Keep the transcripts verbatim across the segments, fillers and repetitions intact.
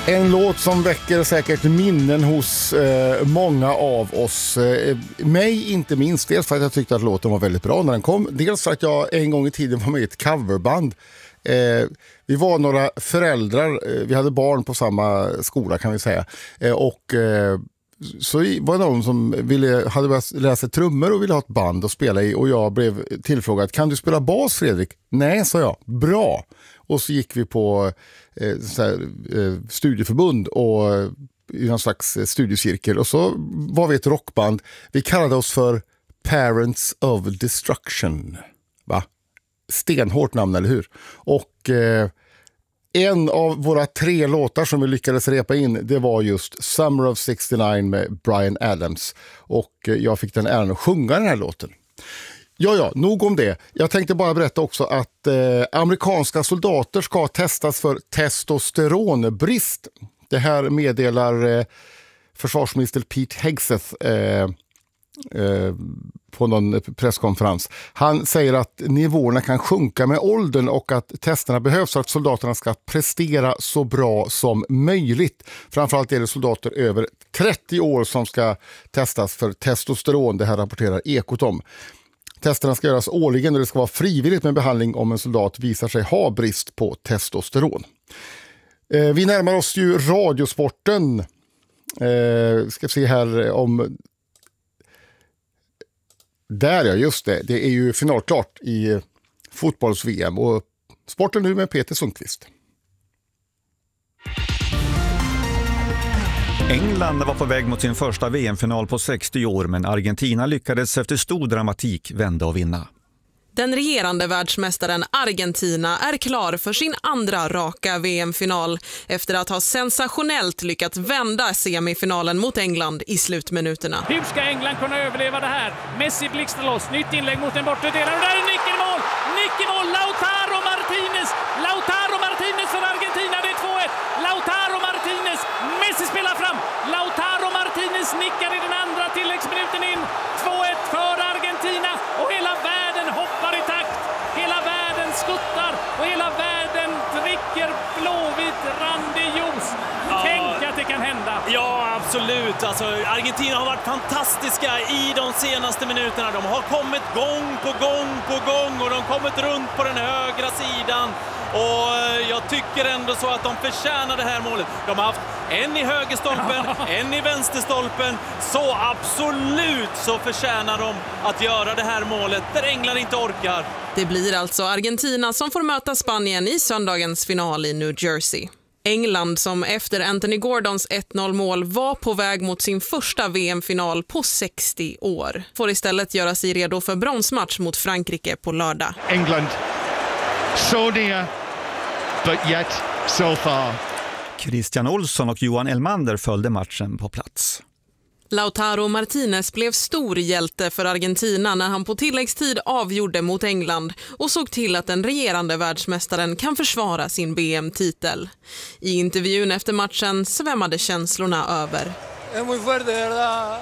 En låt som väcker säkert minnen hos eh, många av oss. Eh, mig inte minst, dels för att jag tyckte att låten var väldigt bra när den kom. Dels för att jag en gång i tiden var med i ett coverband. Eh, vi var några föräldrar, eh, vi hade barn på samma skola kan vi säga. Eh, och eh, så var det någon som ville, hade börjat läsa trummor och ville ha ett band att spela i. Och jag blev tillfrågad, kan du spela bas Fredrik? Nej, sa jag. Bra! Och så gick vi på eh, så här, eh, studieförbund och eh, i någon slags eh, studiecirkel. Och så var vi ett rockband. Vi kallade oss för Parents of Destruction. Va? Stenhårt namn, eller hur? Och eh, en av våra tre låtar som vi lyckades repa in, det var just Summer of sextionio med Bryan Adams. Och eh, jag fick den äran att sjunga den här låten. Ja, ja, nog om det. Jag tänkte bara berätta också att eh, amerikanska soldater ska testas för testosteronbrist. Det här meddelar eh, försvarsminister Pete Hegseth eh, eh, på någon presskonferens. Han säger att nivåerna kan sjunka med åldern och att testerna behövs för att soldaterna ska prestera så bra som möjligt. Framförallt är det soldater över trettio år som ska testas för testosteron. Det här rapporterar Ekot om. Testerna ska göras årligen och det ska vara frivilligt med behandling om en soldat visar sig ha brist på testosteron. Eh, vi närmar oss ju radiosporten. Eh, ska se här om... Där ja, just det. Det är ju finalklart i fotbolls-V M och sporten nu med Peter Sundqvist. England var på väg mot sin första V M-final på sextio år, men Argentina lyckades efter stor dramatik vända och vinna. Den regerande världsmästaren Argentina är klar för sin andra raka V M-final efter att ha sensationellt lyckats vända semifinalen mot England i slutminuterna. Hur ska England kunna överleva det här? Messi blixtrar loss, nytt inlägg mot en bortre del. Och där är nick i mål! Nick i mål! Lautaro Martinez! Lautaro Martinez för Argentina, det är två ett! Lautaro Martinez! Messi spelar fram! Lautaro Martinez nickar i den andra tilläggsminuten in. två ett för Argentina och hela världen hoppar i takt. Hela världen skuttar och hela världen dricker blåvitt randig juice. Ja. Tänk att det kan hända. Ja, absolut. Alltså, Argentina har varit fantastiska i de senaste minuterna. De har kommit gång på gång på gång och de har kommit runt på den högra sidan. Och jag tycker ändå så att de förtjänar det här målet. De har haft en i högerstolpen, en i vänsterstolpen. Så absolut så förtjänar de att göra det här målet där England inte orkar. Det blir alltså Argentina som får möta Spanien i söndagens final i New Jersey. England, som efter Anthony Gordons ett noll mål var på väg mot sin första V M-final på sextio år, får istället göra sig redo för bronsmatch mot Frankrike på lördag. England, so near, but yet so far. Christian Olsson och Johan Elmander följde matchen på plats. Lautaro Martinez blev stor hjälte för Argentina när han på tilläggstid avgjorde mot England och såg till att den regerande världsmästaren kan försvara sin V M-titel. I intervjun efter matchen svämmade känslorna över. Es muy fuerte, de verdad.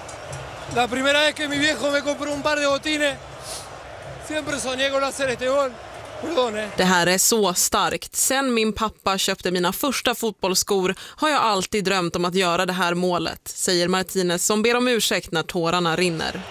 La primera vez que mi viejo me compró un par de botines, siempre soñé con hacer este gol. Det här är så starkt. Sen min pappa köpte mina första fotbollsskor har jag alltid drömt om att göra det här målet, säger Martinez som ber om ursäkt när tårarna rinner.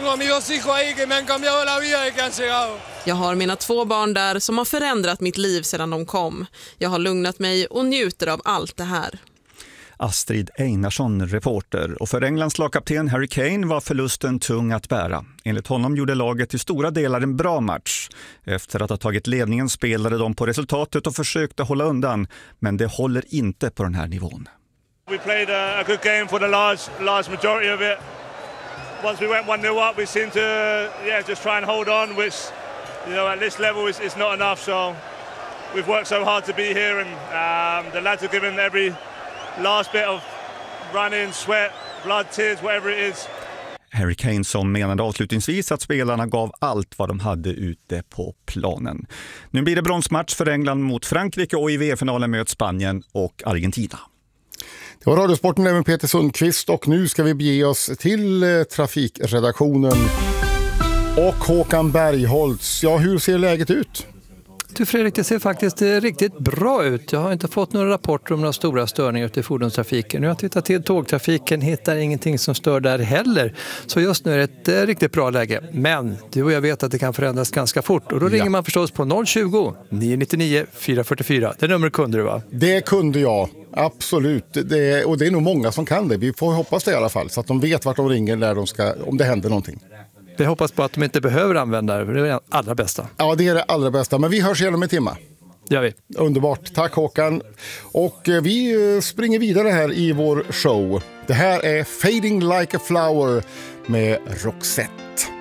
Jag har mina två barn där som har förändrat mitt liv sedan de kom. Jag har lugnat mig och njuter av allt det här. Astrid Einarsson, reporter. Och för Englands lagkapten Harry Kane var förlusten tung att bära. Enligt honom gjorde laget i stora delar en bra match. Efter att ha tagit ledningen spelade de på resultatet och försökte hålla undan. Men det håller inte på den här nivån. We played a, a good game for the large, large majority of it. Once we went one nil up, we seemed to yeah, just try and hold on, which you know, at this level is, is not enough. So we've worked so hard to be here, and um, the lads have given every last bit of running, sweat, blood, tears, whatever it is. Harry Kane som menade avslutningsvis att spelarna gav allt vad de hade ute på planen. Nu blir det bronsmatch för England mot Frankrike och i V M-finalen möts Spanien och Argentina. Det var Radiosporten med Peter Sundqvist och nu ska vi bege oss till eh, trafikredaktionen och Håkan Bergholtz. Ja, hur ser läget ut? Du Fredrik, det ser faktiskt riktigt bra ut. Jag har inte fått några rapporter om några stora störningar ute i fordonstrafiken. Nu har jag tittat till tågtrafiken, hittar ingenting som stör där heller. Så just nu är det ett riktigt bra läge. Men du och jag vet att det kan förändras ganska fort. Och då ringer ja. man förstås på noll tjugo, nio nio fyra fyra fyra. Det numret kunde du va? Det kunde jag, absolut. Det, och det är nog många som kan det. Vi får hoppas det i alla fall. Så att de vet vart de ringer när de ska, om det händer någonting. Vi hoppas på att de inte behöver använda det, för det är det allra bästa. Ja, det är det allra bästa. Men vi hörs igen om en timme. Det gör vi. Underbart. Tack Håkan. Och vi springer vidare här i vår show. Det här är Fading Like a Flower med Roxette.